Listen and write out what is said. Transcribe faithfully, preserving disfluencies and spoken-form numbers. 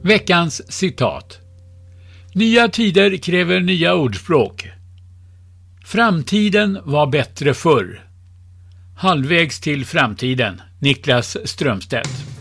Veckans citat. Nya tider kräver nya ordspråk. Framtiden var bättre förr. Halvvägs till framtiden. Niklas Strömstedt.